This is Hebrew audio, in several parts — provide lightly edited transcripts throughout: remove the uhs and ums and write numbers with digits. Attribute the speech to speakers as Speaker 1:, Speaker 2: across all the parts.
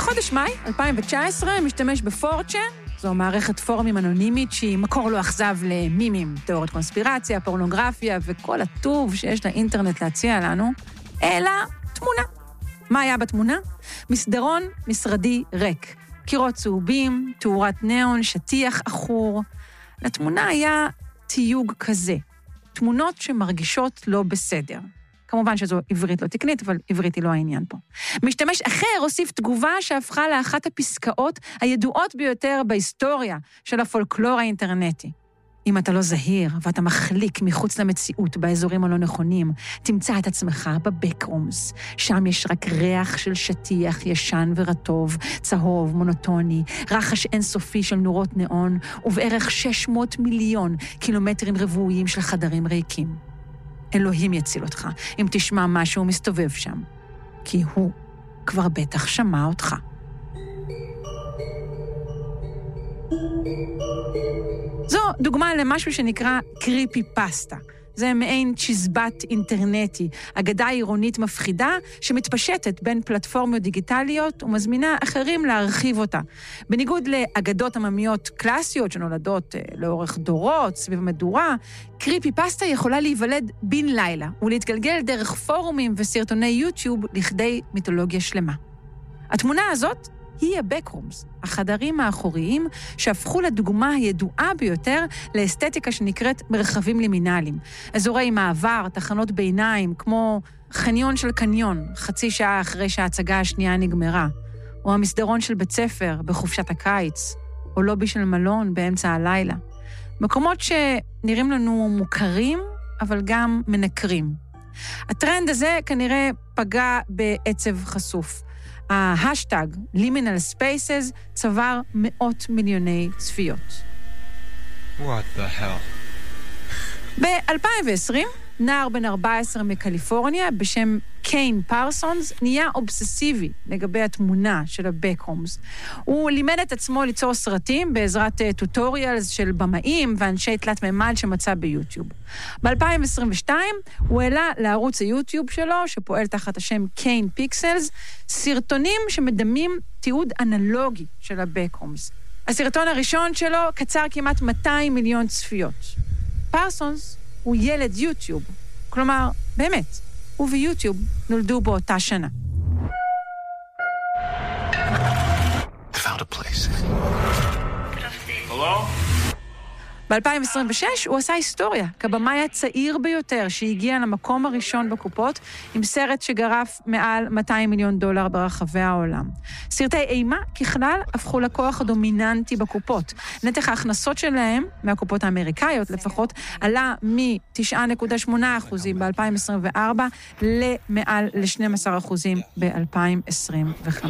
Speaker 1: בחודש מאי 2019 משתמש בפורצ'ן, זו מערכת פורומים אנונימית שהיא מקור לא אכזב למימים, תיאוריות קונספירציה, פורנוגרפיה וכל הטוב שיש לאינטרנט להציע לנו, אלא תמונה. מה היה בתמונה? מסדרון משרדי ריק. קירות צהובים, תאורת ניאון, שטיח אחור. לתמונה היה תיוג כזה. תמונות שמרגישות לא בסדר. כמובן שזו עברית לא תקנית, אבל עברית היא לא העניין פה. משתמש אחר הוסיף תגובה שהפכה לאחת הפסקאות הידועות ביותר בהיסטוריה של הפולקלור האינטרנטי. אם אתה לא זהיר ואתה מחליק מחוץ למציאות באזורים הלא נכונים, תמצא את עצמך בבקרומס. שם יש רק ריח של שטיח ישן ורטוב, צהוב, מונוטוני, רחש אינסופי של נורות נאון, ובערך 600 מיליון קילומטרים רבועיים של חדרים ריקים. אלוהים יציל אותך אם תשמע משהו מסתובב שם, כי הוא כבר בטח שמע אותך. זו דוגמה למשהו שנקרא קריפי פסטה. זה מעין צ'יזבט אינטרנטי, אגדה עירונית מפחידה שמתפשטת בין פלטפורמות דיגיטליות ומזמינה אחרים להרחיב אותה. בניגוד לאגדות עממיות קלאסיות שנולדות לאורך דורות סביב המדורה, קריפי פסטה יכולה להיוולד בן לילה ולהתגלגל דרך פורומים וסרטוני יוטיוב לכדי מיתולוגיה שלמה. התמונה הזאת היא הבקרומס, החדרים האחוריים שהפכו לדוגמה הידועה ביותר לאסתטיקה שנקראת מרחבים לימינליים. אזורי מעבר, תחנות ביניים, כמו חניון של קניון, חצי שעה אחרי שההצגה השנייה נגמרה, או המסדרון של בית ספר בחופשת הקיץ, או לובי של מלון באמצע הלילה. מקומות שנראים לנו מוכרים, אבל גם מנקרים. הטרנד הזה כנראה פגע בעצב חשוף. ההשטג Liminal Spaces צבר מאות מיליוני צפיות.
Speaker 2: What the hell?
Speaker 1: ב-2020, נער בן 14 מקליפורניה בשם קיין פרסונס נהיה אובססיבי לגבי התמונה של הבקרומס. הוא לימד את עצמו ליצור סרטים בעזרת טוטוריאלס של במאים ואנשי תלת מימד שמצא ביוטיוב. ב-2022 הוא העלה לערוץ היוטיוב שלו, שפועל תחת השם קיין פיקסלס, סרטונים שמדמים תיעוד אנלוגי של הבקרומס. הסרטון הראשון שלו קצר כמעט 200 מיליון צפיות. פרסונס הוא ילד יוטיוב, כלומר, באמת, הוא ויוטיוב נולדו באותה שנה.
Speaker 2: I found a place. Hello?
Speaker 1: ב-2026 הוא עשה היסטוריה, כבמאי הצעיר ביותר שהגיע למקום הראשון בקופות, עם סרט שגרף מעל $200 מיליון ברחבי העולם. סרטי אימה ככלל הפכו לכוח הדומיננטי בקופות. נתח ההכנסות שלהם, מהקופות האמריקאיות לפחות, עלה מ-9.8% ב-2024 למעל ל-12% ב-2025.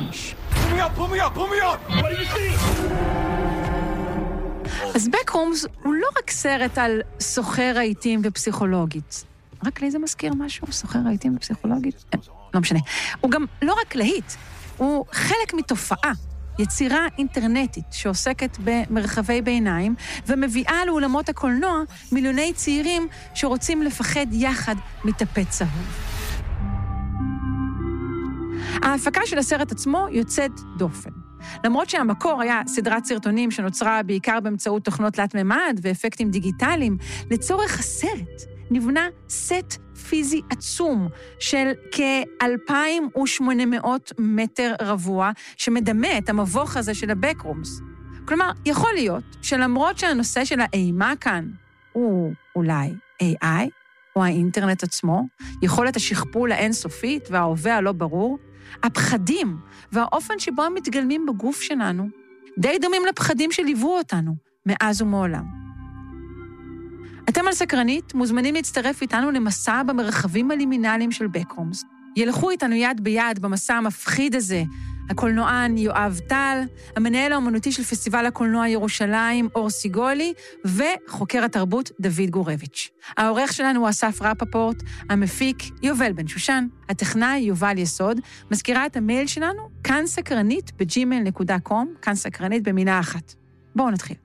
Speaker 1: אז בקרומס הוא לא רק סרט על סוחר רהיטים ופסיכולוגית. רק לי זה מזכיר משהו? סוחר רהיטים ופסיכולוגית? לא משנה. הוא גם לא רק להיט, הוא חלק מתופעה, יצירה אינטרנטית שעוסקת במרחבי ביניים, ומביאה לאולמות הקולנוע מיליוני צעירים שרוצים לפחד יחד מטפט צהוב. ההפקה של הסרט עצמו יוצאת דופן. למרות שהמקור היה סדרת סרטונים שנוצרה בעיקר באמצעות תוכנות תלת-ממד ואפקטים דיגיטליים, לצורך הסרט נבנה סט פיזי עצום של כ-2,800 מטר רבוע, שמדמה את המבוך הזה של הבקרומס. כלומר, יכול להיות שלמרות שהנושא של האימה כאן הוא אולי AI, או האינטרנט עצמו, יכולת השכפול האינסופית וההווה הלא ברור, הפחדים והאופן שבו הם מתגלמים בגוף שלנו די דומים לפחדים שליוו אותנו מאז ומעולם. אתם על סקרנית מוזמנים להצטרף איתנו למסע במרחבים הלימינליים של בקרומס. ילכו איתנו יד ביד במסע המפחיד הזה, הקולנוען יואב טל, המנהל האומנותי של פסטיבל הקולנוע ירושלים אור סיגולי, וחוקר התרבות דוד גורביץ'. העורך שלנו הוא אסף רפפורט, המפיק יובל בן שושן, הטכנאי יובל יסוד, מזכירה את המייל שלנו, kansakranit@gmail.com, kansakranit במילה אחת. בואו נתחיל.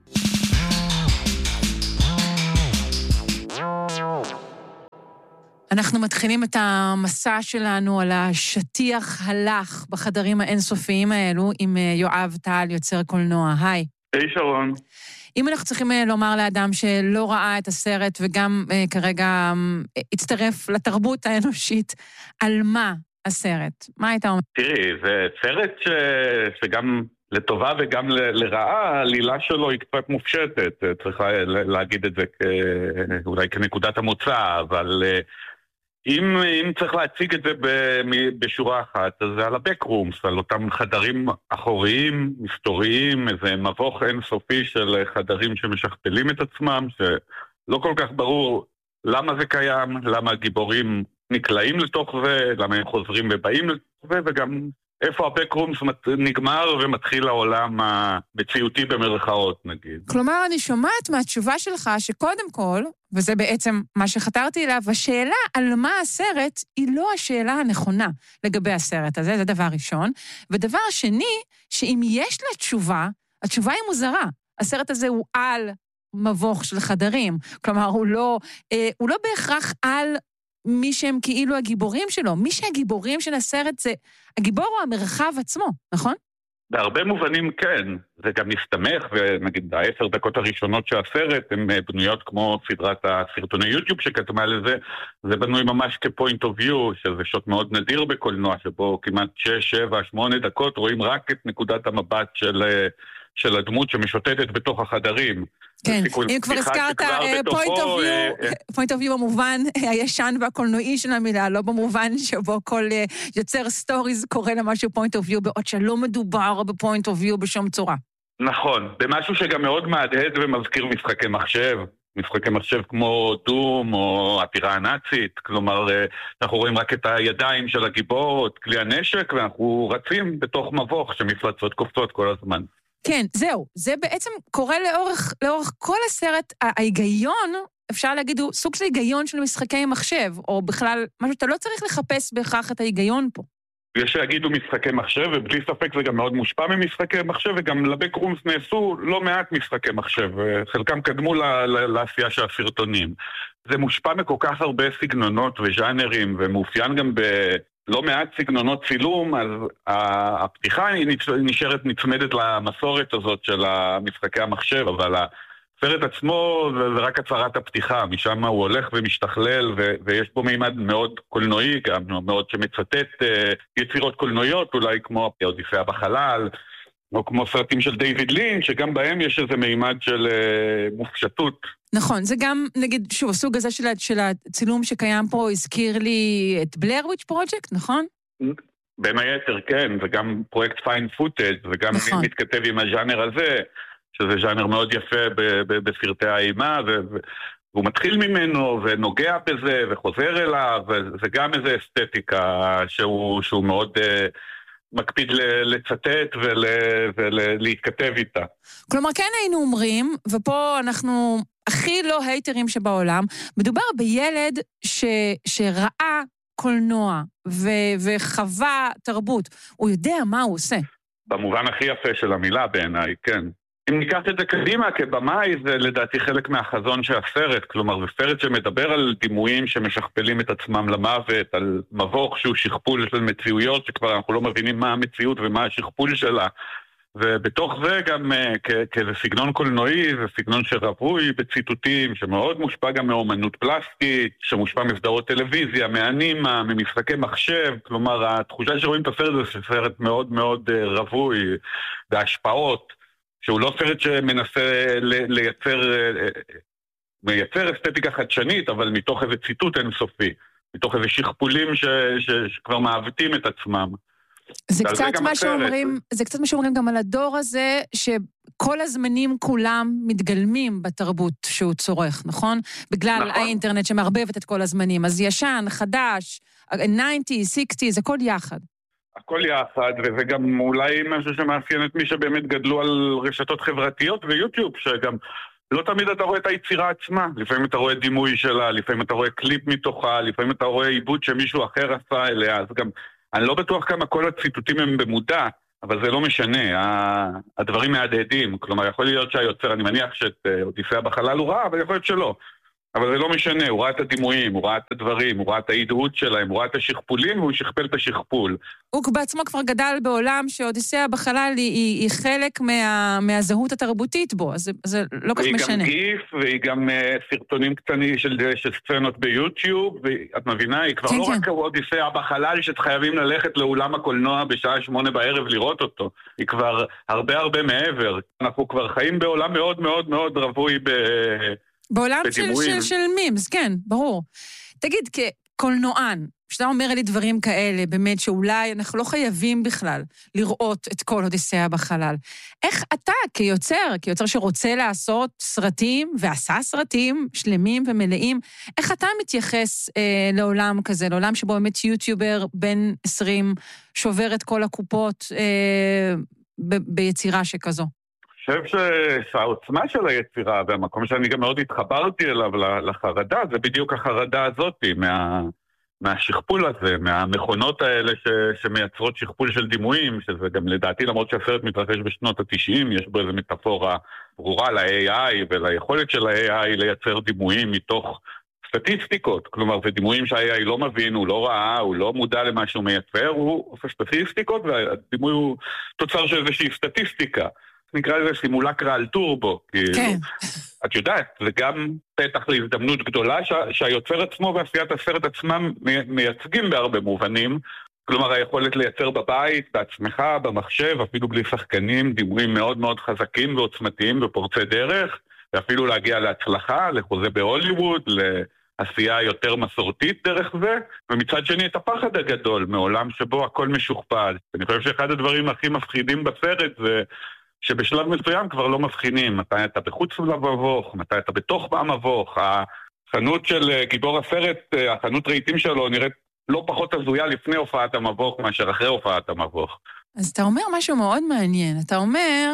Speaker 1: אנחנו מתחילים את המסע שלנו על השטיח הלך בחדרים האינסופיים האלו עם יואב טל, יוצר קולנוע. היי.
Speaker 3: היי שרון.
Speaker 1: אם אנחנו צריכים לומר לאדם שלא ראה את הסרט וגם כרגע הצטרף לתרבות האנושית, על מה הסרט? מה היית אומר?
Speaker 3: תראי, זה סרט שגם לטובה וגם לרעה, העלילה שלו היא קצת מופשטת. צריכה להגיד את זה אולי כנקודת המוצא, אבל אם צריך להציג את זה בשורה אחת, אז זה על הבקרומס, על אותם חדרים אחוריים, מסתוריים, איזה מבוך אינסופי של חדרים שמשכפלים את עצמם, שלא כל כך ברור למה זה קיים, למה הגיבורים נקלעים לתוך זה, למה הם חוזרים ובאים לתוך זה, וגם איפה הבקרומס נגמר ומתחיל העולם המציאותי במרכאות, נגיד.
Speaker 1: כלומר, אני שומעת מהתשובה שלך שקודם כל, וזה בעצם מה שחתרתי אליו, השאלה על מה הסרט היא לא השאלה הנכונה לגבי הסרט הזה, זה דבר ראשון. ודבר שני, שאם יש לה תשובה, התשובה היא מוזרה. הסרט הזה הוא על מבוך של חדרים. כלומר, הוא לא בהכרח על מי שהם כאילו הגיבורים שלו. מי שהגיבורים של הסרט זה, הגיבור הוא המרחב עצמו, נכון?
Speaker 3: בהרבה מובנים כן, זה גם מסתמך, ונגיד 10 דקות הראשונות של הסרט, הן בנויות כמו סדרת הסרטוני יוטיוב שכתומה לזה, זה בנוי ממש כפוינט אוף ויו, שזה שוט מאוד נדיר בקולנוע, שבו כמעט 6, 7, 8 דקות רואים רק את נקודת המבט של הדמות שמשוטטת בתוך החדרים.
Speaker 1: כן, אם כבר הזכרת פוינט אוף ויו במובן הישן והקולנועי של המילה, לא במובן שבו כל יוצר סטוריז קורא למשהו פוינט אוף ויו, בעוד שלא מדובר בפוינט אוף ויו בשום צורה.
Speaker 3: נכון, במשהו שגם מאוד מהדהד ומזכיר משחקי מחשב כמו דום או הטירה הנאצית, כלומר אנחנו רואים רק את הידיים של הגיבור, את כלי הנשק, ואנחנו רצים בתוך מבוך שמפלצות קופצות כל הזמן.
Speaker 1: כן, זהו. זה בעצם קורה לאורך כל הסרט. ההיגיון, אפשר להגיד, הוא סוג של היגיון של משחקי מחשב, או בכלל, משהו שאתה לא צריך לחפש בהכרח את ההיגיון פה.
Speaker 3: יש להגידו משחקי מחשב, ובלי ספק זה גם מאוד מושפע ממשחקי מחשב, וגם לבקרומס נעשו לא מעט משחקי מחשב, חלקם קדמו לעשייה של הסרטונים. זה מושפע מכל כך הרבה סגנונות וז'אנרים, ומאופיין גם לא מעט סגנונות צילום, אז הפתיחה היא נשארת נצמדת למסורת הזאת של משחקי המחשב, אבל הסרט עצמו זה רק הצהרת הפתיחה, משם הוא הולך ומשתכלל, ויש בו מימד מאוד קולנועי, גם מאוד שמצטט יצירות קולנועיות, אולי כמו אודיסאה בחלל, או כמו סרטים של דיוויד לינץ', שגם בהם יש איזה מימד של מופשטות.
Speaker 1: נכון, זה גם, נגיד, שוב, הסוג הזה של הצילום שקיים פה הזכיר לי את בלר וויץ' פרויקט, נכון?
Speaker 3: בין היתר, כן, וגם פרויקט פיין פוטאג', וגם נכון. מתכתב עם הז'אנר הזה, שזה ז'אנר מאוד יפה בסרטי האימה, והוא מתחיל ממנו ונוגע בזה וחוזר אליו, וזה גם איזו אסתטיקה שהוא מאוד מקפיד לצטט ולהתכתב איתה.
Speaker 1: כלומר, כן היינו אומרים, ופה אנחנו הכי לא הייטרים שבעולם, מדובר בילד שראה קולנוע וחווה תרבות. הוא יודע מה הוא עושה.
Speaker 3: במובן הכי יפה של המילה בעיניי, כן. אם ניקח את זה קדימה כבמאי, זה לדעתי חלק מהחזון של הסרט, כלומר זה סרט שמדבר על דימויים שמשכפלים את עצמם למוות, על מבוך שהוא שכפול של מציאויות, שכבר אנחנו לא מבינים מה המציאות ומה השכפול שלה, ובתוך זה גם כאיזה סגנון קולנועי, זה סגנון שרווי בציטוטים, שמאוד מושפע גם מאומנות פלסטית, שמושפע מסדרות טלוויזיה, מאנימה, ממשחקי מחשב, כלומר התחושה שרואים את הסרט זה סרט מאוד מאוד רווי בהשפעות, שהוא לא סרט שמנסה לייצר אסתטיקה חדשנית, אבל מתוך איזה ציטוט אינסופי, מתוך איזה שכפולים שכבר מעוותים את עצמם.
Speaker 1: זה קצת מה שאומרים גם על הדור הזה, שכל הזמנים כולם מתגלמים בתרבות שהוא צורך, נכון? בגלל נכון. האינטרנט שמערבבת את כל הזמנים. אז ישן, חדש, 90, 60, זה הכל יחד.
Speaker 3: הכל יחד, וזה גם אולי משהו שמאפיין את מי שבאמת גדלו על רשתות חברתיות ויוטיוב, שגם לא תמיד אתה רואה את היצירה עצמה. לפעמים אתה רואה דימוי שלה, לפעמים אתה רואה קליפ מתוכה, לפעמים אתה רואה עיבוד שמישהו אחר עשה אליה, אז גם אני לא בטוח כמה כל הציטוטים הם במודע, אבל זה לא משנה, הדברים מהדהדים, כלומר יכול להיות שהיוצר, אני מניח שאת אודיסאה בחלל הוא ראה, אבל יכול להיות שלא. אבל זה לא משנה, הוא ראה את הדימויים, הוא ראה את הדברים, הוא ראה את ההדהוד שלהם, הוא ראה את השכפולים, והוא שכפל את השכפול.
Speaker 1: הוא בעצמו כבר גדל בעולם שאודיסאה בחלל היא חלק מהזהות התרבותית בו, אז זה לא כך משנה.
Speaker 3: והיא גם גיף, והיא גם סרטונים קטנים של סצנות ביוטיוב, ואת מבינה, היא כבר לא רק אודיסאה בחלל שחייבים ללכת לאולם הקולנוע בשעה 8 בערב לראות אותו, היא כבר הרבה מעבר. אנחנו כבר חיים בעולם מאוד מאוד מאוד רווי
Speaker 1: בעולם של מימס, כן, ברור. תגיד, כקולנוען, שאתה אומר לי דברים כאלה, באמת שאולי אנחנו לא חייבים בכלל לראות את כל אודיסאה בחלל. איך אתה כיוצר שרוצה לעשות סרטים, ועשה סרטים שלמים ומלאים, איך אתה מתייחס לעולם כזה, לעולם שבו באמת יוטיובר בן 20 שובר את כל הקופות ביצירה שכזו?
Speaker 3: אני חושב שהעוצמה של היצירה, והמקום שאני גם מאוד התחברתי אליו לחרדה, זה בדיוק החרדה הזאת, מהשכפול הזה, מהמכונות האלה שמייצרות שכפול של דימויים, שזה גם לדעתי, למרות שהסרט מתרחש בשנות ה-90, יש בו איזו מטאפורה ברורה ל-AI וליכולת של ה-AI לייצר דימויים מתוך סטטיסטיקות, כלומר, זה דימויים שה-AI לא מבין, הוא לא ראה, הוא לא מודע למה שהוא מייצר, הוא עושה סטטיסטיקות, והדימוי הוא תוצר של איזושהי סטטיסטיקה. נקרא לזה סימולקרה על טורבו,
Speaker 1: כן.
Speaker 3: את יודעת, זה גם פתח להזדמנות גדולה שהיוצר עצמו ועשיית הסרט עצמם מייצגים בהרבה מובנים, כלומר היכולת לייצר בבית, בעצמך, במחשב, אפילו בלי שחקנים, דימויים מאוד מאוד חזקים ועוצמתיים ופורצי דרך, ואפילו להגיע להצלחה, לחוזה בהוליווד, לעשייה יותר מסורתית דרך זה, ומצד שני את הפחד הגדול מעולם שבו הכל משוכפל. אני חושב שאחד הדברים הכי מפחידים בסרט זה שבשלב מסוים כבר לא מבחינים, מתי אתה בחוץ למבוך, מתי אתה בתוך המבוך. החנות של גיבור הסרט, החנות רהיטים שלו נראית לא פחות הזויה לפני הופעת המבוך מאשר אחרי הופעת המבוך.
Speaker 1: אז אתה אומר משהו מאוד מעניין, אתה אומר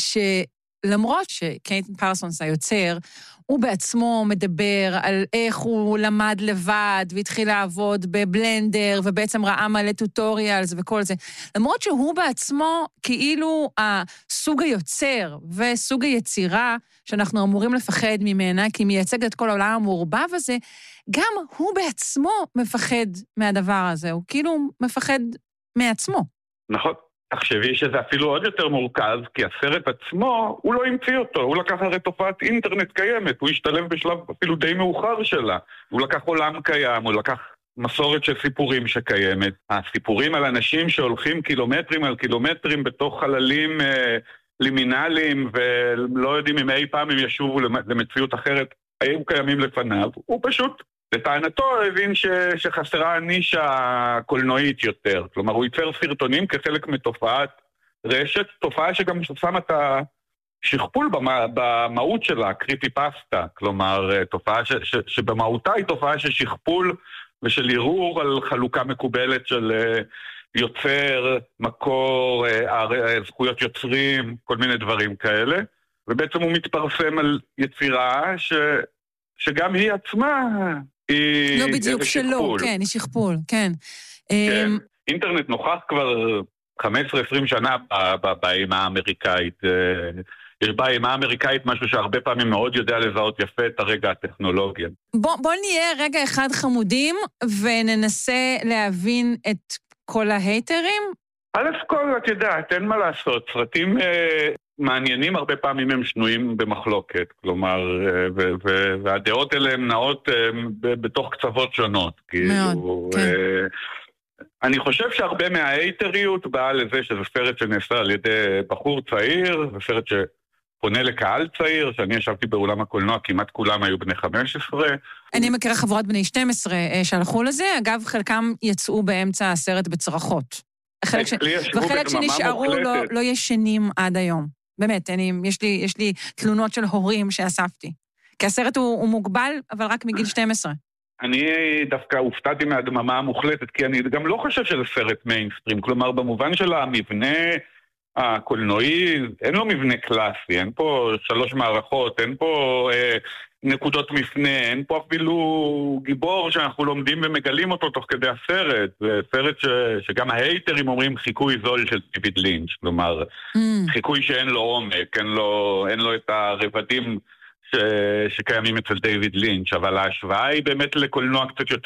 Speaker 1: שלמרות שקייטן פרסונס היוצר, הוא בעצמו מדבר על איך הוא למד לבד והתחיל לעבוד בבלנדר ובעצם ראה מלא טוטוריאלס וכל זה. למרות שהוא בעצמו כאילו הסוג היוצר וסוג היצירה שאנחנו אמורים לפחד ממנה, כי היא מייצגת את כל העולם המעורבב הזה, גם הוא בעצמו מפחד מהדבר הזה, הוא כאילו מפחד מעצמו.
Speaker 3: נכון. תחשבי שזה אפילו עוד יותר מורכב, כי הסרט עצמו, הוא לא המציא אותו, הוא לקח הרי תופעת אינטרנט קיימת, הוא השתלב בשלב אפילו די מאוחר שלה, הוא לקח עולם קיים, הוא לקח מסורת של סיפורים שקיימת, הסיפורים על אנשים שהולכים קילומטרים על קילומטרים בתוך חללים לימינליים, ולא יודעים אם אי פעם הם ישובו למציאות אחרת, היו קיימים לפניו, הוא פשוט לטענתו הבין שחסרה הנישה קולנועית יותר. כלומר, הוא ייצר סרטונים כחלק מתופעת רשת, תופעה שגם שמה את השכפול במהות שלה, קריפי פסטה. כלומר, תופעה שבמהותה היא תופעה של שכפול ושל ערעור על חלוקה מקובלת של יוצר, מקור, זכויות יוצרים, כל מיני דברים כאלה. ובעצם הוא מתפרסם על יצירה שגם היא עצמה היא...
Speaker 1: לא בדיוק שלא, כן, היא שכפול, כן.
Speaker 3: כן. אינטרנט נוכח כבר 15-20 שנה באימה האמריקאית. יש באימה האמריקאית משהו שהרבה פעמים מאוד יודע לזהות יפה את הרגע הטכנולוגי.
Speaker 1: בוא נהיה רגע אחד חמודים וננסה להבין את כל ההייטרים.
Speaker 3: א' כל, את יודעת, אין מה לעשות. סרטים מעניינים הרבה פעמים הם שנויים במחלוקת, כלומר, והדעות האלה הן נעות בתוך קצוות שונות.
Speaker 1: מאוד, כן.
Speaker 3: אני חושב שהרבה מההייטריות באה לזה שזה סרט שנעשה על ידי בחור צעיר, זה סרט שפונה לקהל צעיר, שאני ישבתי באולם הקולנוע, כמעט כולם היו בני 15.
Speaker 1: אני מכירה חברות בני 12 שהלכו לזה, אגב, חלקם יצאו באמצע הסרט בצרחות. וחלק שנשארו לא ישנים עד היום. באמת, יש לי תלונות של הורים שאספתי. כי הסרט הוא מוגבל, אבל רק מגיל 12.
Speaker 3: אני דווקא הופתעתי מהדממה המוחלטת, כי אני גם לא חושב שזה סרט מיינסטרים, כלומר במובן של המבנה הקולנועי, אין לו מבנה קלאסי, אין פה 3 מערכות, אין פה נקודות מפנה, אין פה אפילו גיבור שאנחנו לומדים ומגלים אותו תוך כדי הסרט, זה סרט שגם ההייטרים אומרים חיקוי זול של דיוויד לינץ', כלומר חיקוי שאין לו עומק, אין לו את הרבדים שקיימים אצל דיוויד לינץ', אבל ההשוואה היא באמת לקולנוע קצת יותר